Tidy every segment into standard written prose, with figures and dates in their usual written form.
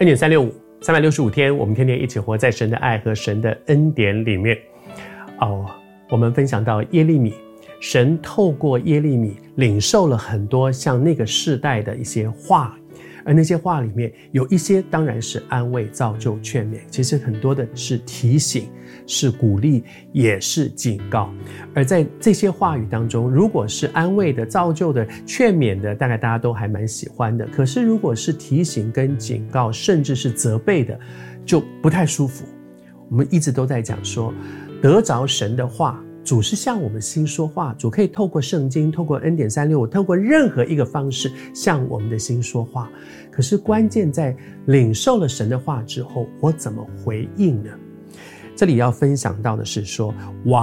恩典365 365天，我们天天一起活在神的爱和神的恩典里面。我们分享到耶利米，神透过耶利米领受了很多像那个世代的一些话，而那些话里面有一些当然是安慰、造就、劝勉，其实很多的是提醒，是鼓励，也是警告。而在这些话语当中，如果是安慰的、造就的、劝勉的，大概大家都还蛮喜欢的。可是如果是提醒跟警告，甚至是责备的，就不太舒服。我们一直都在讲说，得着神的话，主是向我们心说话，主可以透过圣经，透过恩典365，透过任何一个方式向我们的心说话。可是关键在领受了神的话之后，我怎么回应呢？这里要分享到的是说，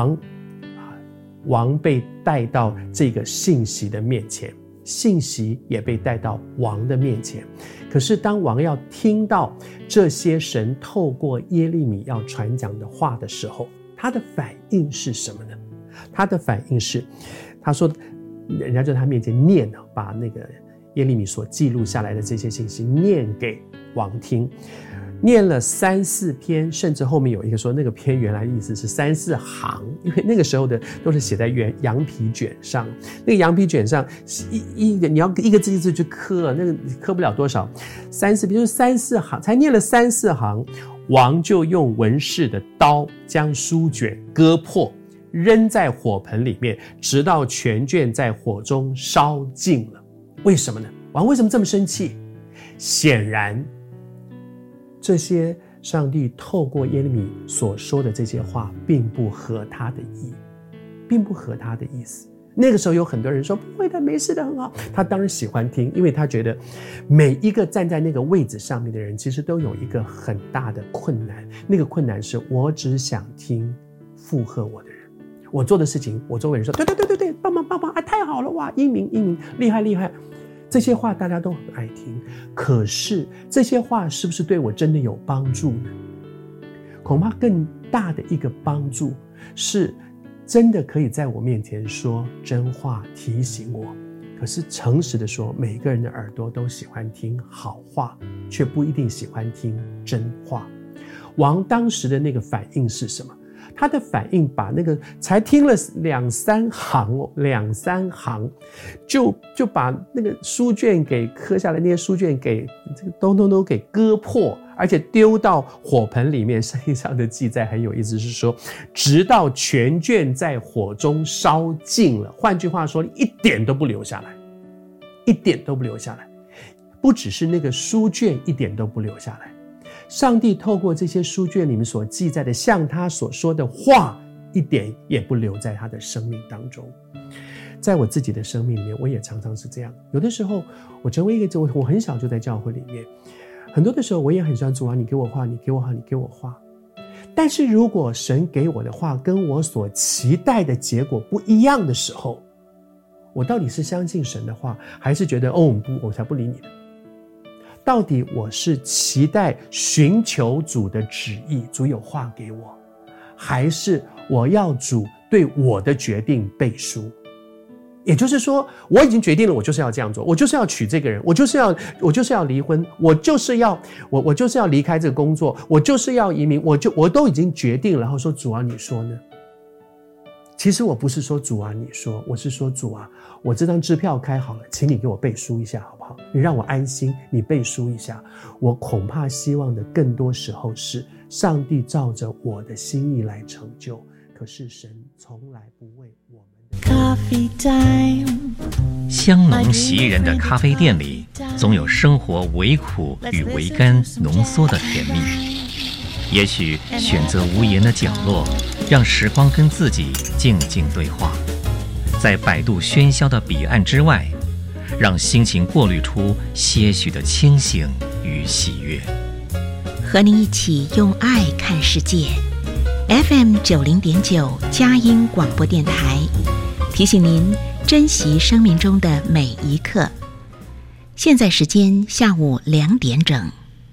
王被带到这个信息的面前，信息也被带到王的面前。可是当王要听到这些神透过耶利米要传讲的话的时候，他的反应是什么呢？他的反应是，他说人家就在他面前念，把那个耶利米所记录下来的这些信息念给王听，念了3、4篇，甚至后面有一个说那个篇原来的意思是3、4行，因为那个时候的都是写在羊皮卷上，那个羊皮卷上你要一个字一个字去刻，那个刻不了多少，3、4篇就是3、4行，才念了3、4行，王就用文士的刀将书卷割破，扔在火盆里面，直到全卷在火中烧尽了。为什么呢？王为什么这么生气？显然这些上帝透过耶利米所说的这些话并不合他的意，并不合他的意思。那个时候有很多人说不会的，没事的，很好。他当然喜欢听，因为他觉得每一个站在那个位置上面的人其实都有一个很大的困难，那个困难是我只想听附和我的人，我做的事情我周围人说对，棒棒棒棒，太好了，哇，英明，厉害。这些话大家都很爱听，可是这些话是不是对我真的有帮助呢？恐怕更大的一个帮助是真的可以在我面前说真话提醒我。可是诚实的说，每个人的耳朵都喜欢听好话，却不一定喜欢听真话。王当时的那个反应是什么？他的反应把那个才听了2、3行，就把那个书卷给刻下来，那些书卷给这个都给割破，而且丢到火盆里面。圣经上的记载很有意思，是说直到全卷在火中烧尽了。换句话说，一点都不留下来，一点都不留下来。不只是那个书卷一点都不留下来，上帝透过这些书卷里面所记载的像他所说的话，一点也不留在他的生命当中。在我自己的生命里面，我也常常是这样。有的时候我成为一个，我很小就在教会里面，很多的时候我也很喜欢主啊，你给我话，你给我话。但是如果神给我的话跟我所期待的结果不一样的时候，我到底是相信神的话，还是觉得不，我才不理你的？到底我是期待寻求主的旨意，主有话给我，还是我要主对我的决定背书？也就是说，我已经决定了，我就是要这样做，我就是要娶这个人，我就是要离婚，我就是要离开这个工作，我就是要移民，我都已经决定了，然后说主啊，你说呢？其实我不是说主啊你说，我是说主啊，我这张支票开好了，请你给我背书一下好不好？你让我安心，你背书一下。我恐怕希望的更多时候是上帝照着我的心意来成就，可是神从来不为我们的 Coffee time。 香浓袭人的咖啡店里，总有生活微苦与微甘浓缩的甜蜜。也许选择无言的角落，让时光跟自己静静对话，在摆渡喧嚣的彼岸之外，让心情过滤出些许的清醒与喜悦。 和你一起用爱看世界。FM 90.9佳音广播电台，提醒您珍惜生命中的每一刻。现在时间下午2点整。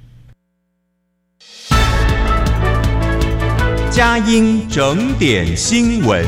佳音整点新闻。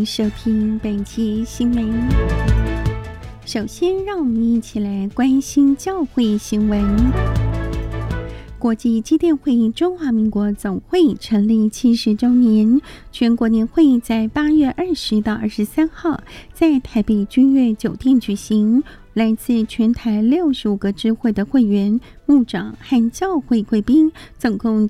收听本期新闻。首先，让我们一起来关心教会新闻。国际机电会中华民国总会成立70周年，全国年会在8月20到23号在台北君悦酒店举行。来自全台65个支会的会员、牧长和教会贵宾，总共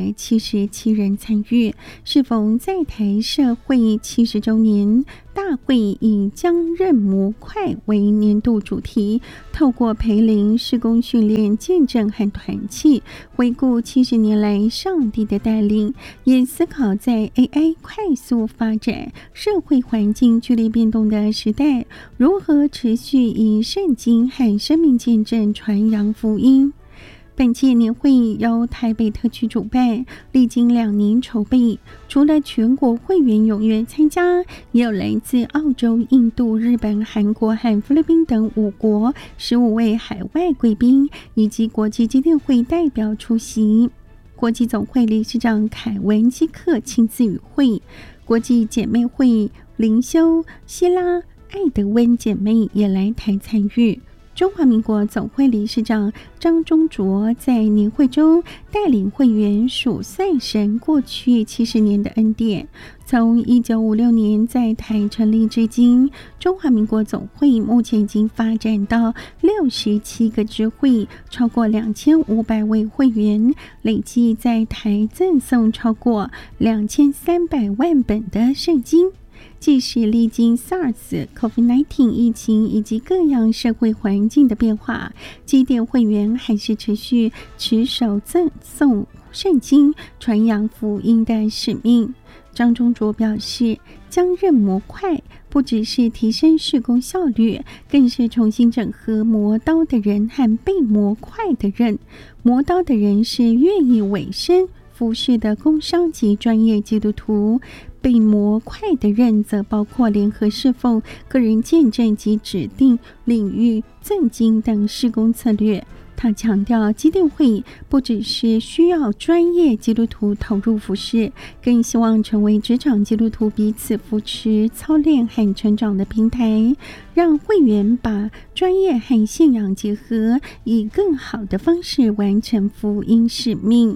977人参与。适逢在台社会70周年，大会以将刃磨快为年度主题，透过培灵、事工训练、见证和团契，回顾70年来上帝的带领，也思考在 AI 快速发展、社会环境剧烈变动的时代，如何持续以圣经和生命见证传扬福音。本届年会由台北特区主办，历经2年筹备，除了全国会员踊跃参加，也有来自澳洲、印度、日本、韩国和菲律宾等5国15位海外贵宾以及国际机电会代表出席。国际总会理事长凯文基克亲自与会，国际姐妹会灵修希拉艾德温姐妹也来台参与。中华民国总会理事长张忠卓在年会中带领会员数算神过去70年的恩典。从1956年在台成立至今，中华民国总会目前已经发展到67个支会，超过2500位会员，累计在台赠送超过2300万本的圣经。即使历经 SARS、COVID-19 疫情以及各样社会环境的变化，机电会员还是持续持守赠送圣经、传扬福音的使命。张忠卓表示，将刃磨快不只是提升事工效率，更是重新整合磨刀的人和被磨快的人。磨刀的人是愿意委身服事的工商及专业基督徒，被磨快的人则包括联合侍奉、个人见证及指定领域赠经等事工策略。他强调，基电会不只是需要专业基督徒投入服事，更希望成为职场基督徒彼此扶持、操练和成长的平台，让会员把专业和信仰结合，以更好的方式完成福音使命。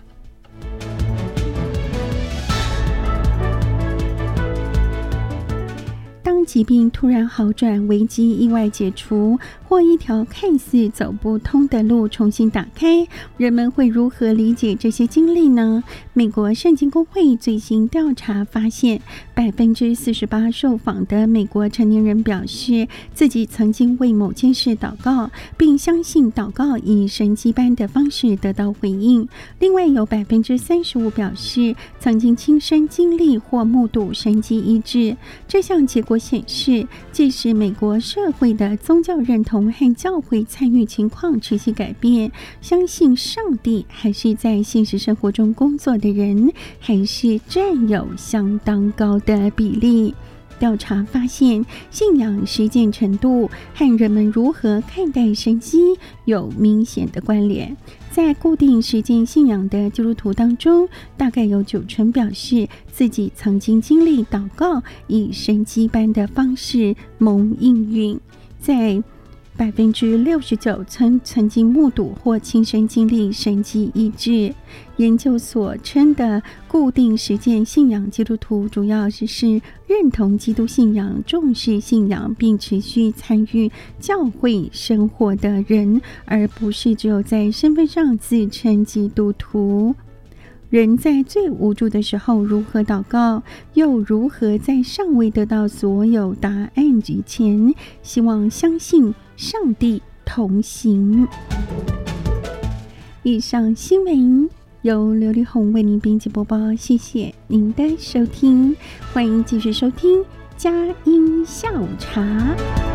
当疾病突然好转，危机意外解除，或一条看似走不通的路重新打开，人们会如何理解这些经历呢？美国圣经公会最新调查发现，48%受访的美国成年人表示自己曾经为某件事祷告，并相信祷告以神迹般的方式得到回应。另外有35%表示曾经亲身经历或目睹神迹医治。这项结果显示，即使美国社会的宗教认同和教会参与情况持续改变，相信上帝还是在现实生活中工作的人还是占有相当高的比例。调查发现，信仰实践程度和人们如何看待神迹有明显的关联。在固定实践信仰的基督徒当中，大概有90%表示自己曾经经历祷告以神迹般的方式蒙应允。在69%曾经目睹或亲身经历神迹医治。研究所称的固定实践信仰基督徒，主要是认同基督信仰、重视信仰并持续参与教会生活的人，而不是只有在身份上自称基督徒。人在最无助的时候如何祷告，又如何在尚未得到所有答案以前，希望相信上帝同行。以上新闻由刘丽红为您编辑播报，谢谢您的收听，欢迎继续收听佳音下午茶。